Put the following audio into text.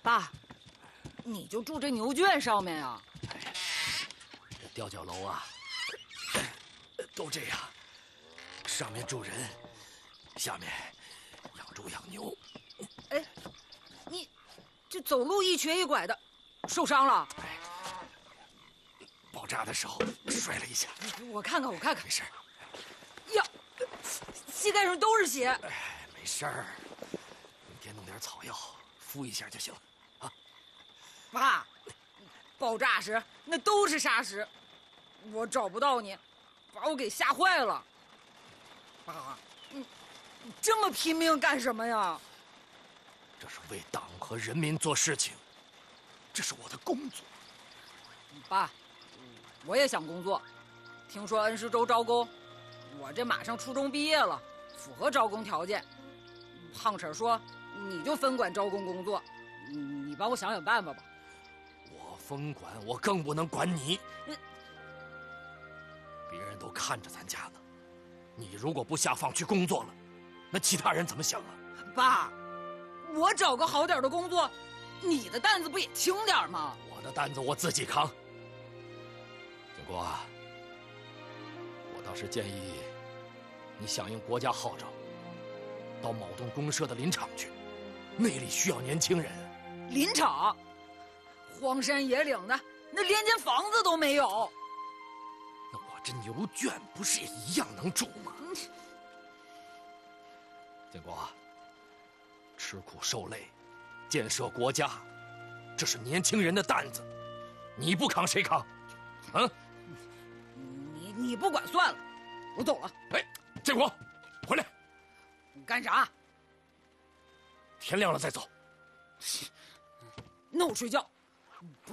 爸，你就住这牛圈上面呀？ 这吊脚楼啊，都这样，上面住人，下面养猪养牛。 哎，你这走路一瘸一拐的，受伤了？ 爆炸的时候摔了一下。 我看看， 没事。 呀，膝盖上都是血。 哎，没事儿，明天弄点草药敷一下就行了啊。 爸，爆炸时那都是沙石，我找不到你，把我给吓坏了。爸，你这么拼命干什么呀？ 这是为党和人民做事情，这是我的工作。 爸，我也想工作，听说恩施州招工，我这马上初中毕业了，符合招工条件。胖婶说你就分管招工工作，你帮我想想办法吧。 我分管，我更不能管你。别人都看着咱家呢，你如果不下放去工作了，那其他人怎么想啊？ 爸，我找个好点的工作，你的担子不也轻点吗？ 我的担子我自己扛。建国啊，我倒是建议你响应国家号召，到某栋公社的林场去，那里需要年轻人。 林场，荒山野岭的，那连间房子都没有。 那我这牛圈不是也一样能住吗？建国，吃苦受累，建设国家，这是年轻人的担子，你不扛谁扛？啊？ 你不管算了，我走了。 哎，建国，回来！ 你干啥？ 天亮了再走。 那我睡觉。